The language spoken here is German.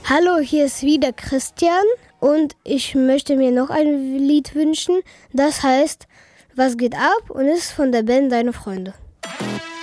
Hallo, hier ist wieder Christian und ich möchte mir noch ein Lied wünschen. Das heißt, was geht ab und ist von der Band Deine Freunde.